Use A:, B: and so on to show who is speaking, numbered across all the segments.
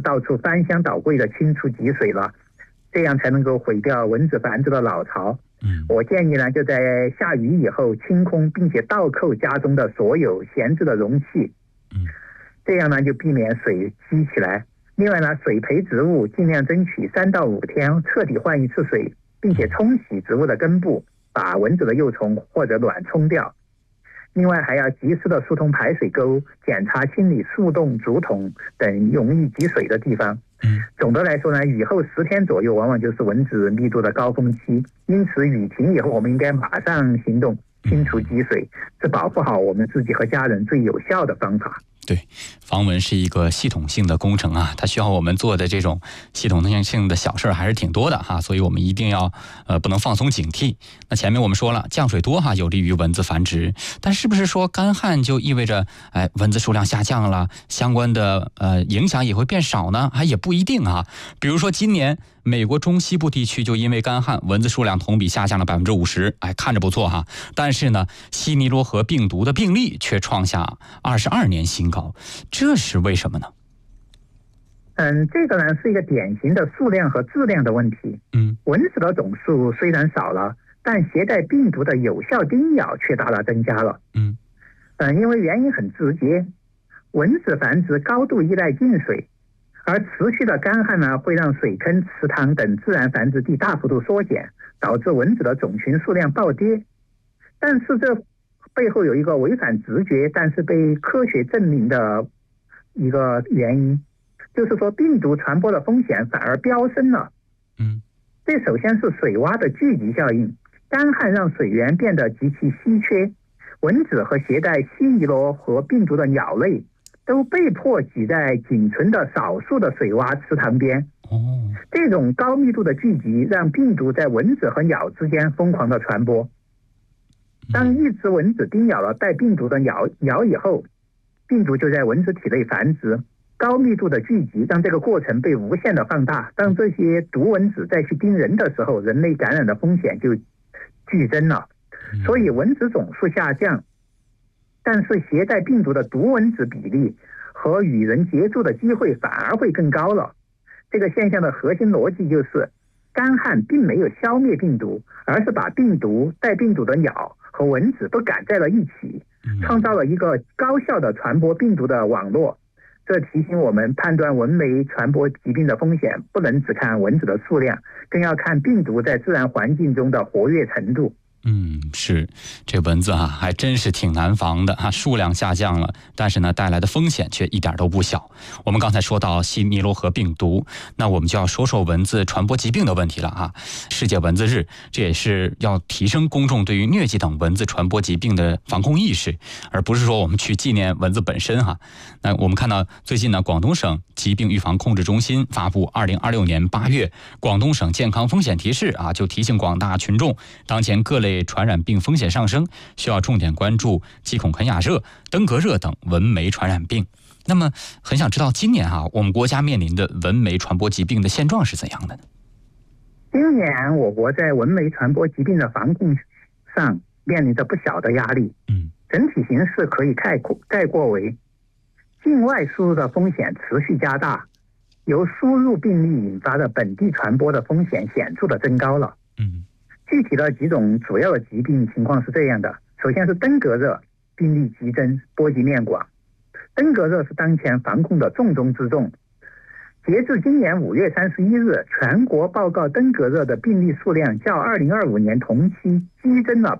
A: 到处翻箱倒柜的清除积水了，这样才能够毁掉蚊子繁殖的老巢。我建议呢，就在下雨以后清空并且倒扣家中的所有闲置的容器，这样呢就避免水积起来。另外呢，水培植物尽量争取3到5天彻底换一次水，并且冲洗植物的根部，把蚊子的幼虫或者卵冲掉。另外还要及时的疏通排水沟，检查清理树洞、竹筒等容易积水的地方。总的来说呢，雨后10天左右往往就是蚊子密度的高峰期，因此雨停以后我们应该马上行动清除积水，是保护好我们自己和家人最有效的方法。
B: 对，防蚊是一个系统性的工程啊，它需要我们做的这种系统性的小事还是挺多的哈，所以我们一定要不能放松警惕。那前面我们说了，降水多哈有利于蚊子繁殖，但是不是说干旱就意味着蚊子数量下降了，相关的影响也会变少呢？还也不一定啊。比如说今年美国中西部地区就因为干旱，蚊子数量同比下降了50%，看着不错哈。但是呢，西尼罗河病毒的病例却创下22年新高，这是为什么呢？
A: 这个呢是一个典型的数量和质量的问题。蚊子的总数虽然少了，但携带病毒的有效叮咬却大大增加了。因为原因很直接，蚊子繁殖高度依赖进水。而持续的干旱呢，会让水坑、池塘等自然繁殖地大幅度缩减，导致蚊子的种群数量暴跌。但是这背后有一个违反直觉，但是被科学证明的一个原因，就是说病毒传播的风险反而飙升了。这首先是水洼的聚集效应，干旱让水源变得极其稀缺，蚊子和携带西尼罗河病毒的鸟类都被迫挤在仅存的少数的水洼池塘边。这种高密度的聚集让病毒在蚊子和鸟之间疯狂的传播。当一只蚊子叮咬了带病毒的鸟以后，病毒就在蚊子体内繁殖，高密度的聚集让这个过程被无限的放大。当这些毒蚊子再去叮人的时候，人类感染的风险就剧增了。所以蚊子总数下降，但是携带病毒的毒蚊子比例和与人接触的机会反而会更高了。这个现象的核心逻辑就是，干旱并没有消灭病毒，而是把病毒、带病毒的鸟和蚊子都赶在了一起，创造了一个高效的传播病毒的网络。这提醒我们，判断蚊媒传播疾病的风险，不能只看蚊子的数量，更要看病毒在自然环境中的活跃程度。
B: 是，这蚊子还真是挺难防的数量下降了，但是呢带来的风险却一点都不小。我们刚才说到西尼罗河病毒，那我们就要说说蚊子传播疾病的问题了世界蚊子日，这也是要提升公众对于疟疾等蚊子传播疾病的防控意识，而不是说我们去纪念蚊子本身那我们看到最近呢，广东省疾病预防控制中心发布2026年8月广东省健康风险提示就提醒广大群众，当前各类传染病风险上升，需要重点关注鸡孔肯亚热、登革热等蚊媒传染病。那么很想知道今年我们国家面临的蚊媒传播疾病的现状是怎样的呢？
A: 今年我国在蚊媒传播疾病的防控上面临着不小的压力。整体形势可以概括为，境外输入的风险持续加大，由输入病例引发的本地传播的风险显著的增高了。具体的几种主要的疾病情况是这样的：首先是登革热，病例激增，波及面广。登革热是当前防控的重中之重。截至今年5月31日，全国报告登革热的病例数量较2025年同期激增了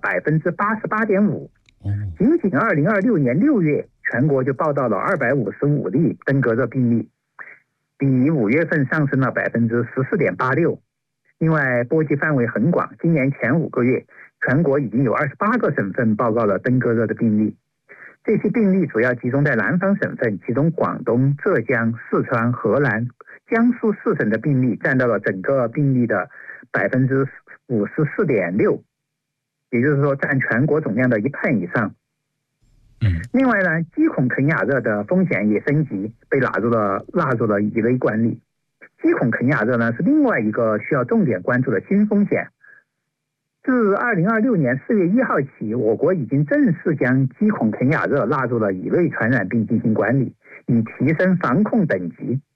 A: 88.5%。仅仅2026年6月，全国就报道了255例登革热病例，比5月份上升了14.86%。另外，波及范围很广，今年前5个月，全国已经有28个省份报告了登革热的病例。这些病例主要集中在南方省份，其中广东、浙江、四川、河南、江苏4省的病例占到了整个病例的54.6%，也就是说占全国总量的1半以上。另外呢，鸡孔肯亚热的风险也升级，被纳入了乙类管理。鸡孔肯亚热呢是另外一个需要重点关注的新风险。自2026年4月1号起，我国已经正式将鸡孔肯亚热纳入了乙类传染病进行管理，以提升防控等级。